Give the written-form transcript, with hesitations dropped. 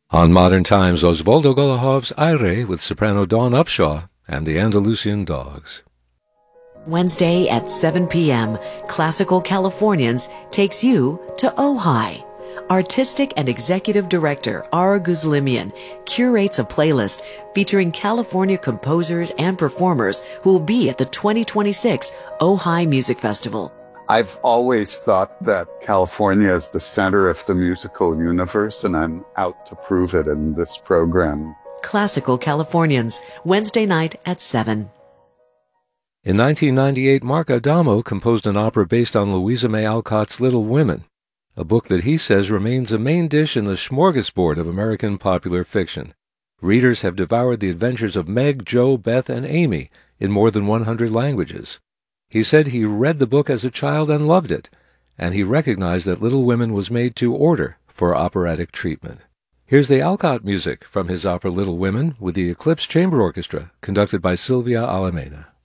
On Modern Times, Osvaldo Golahov's Aire with soprano Dawn Upshaw and the Andalusian Dogs. Wednesday at 7 p.m., Classical Californians takes you to Ojai. Artistic and Executive Director Ara Guzlimian curates a playlist featuring California composers and performers who will be at the 2026 Ojai Music Festival. I've always thought that California is the center of the musical universe, and I'm out to prove it in this program. Classical Californians, Wednesday night at 7. In 1998, Mark Adamo composed an opera based on Louisa May Alcott's Little Women, a book that he says remains a main dish in the smorgasbord of American popular fiction. Readers have devoured the adventures of Meg, Jo, Beth, and Amy in more than 100 languages. He said he read the book as a child and loved it, and he recognized that Little Women was made to order for operatic treatment. Here's the Alcott music from his opera Little Women with the Eclipse Chamber Orchestra, conducted by Silvia Alameda.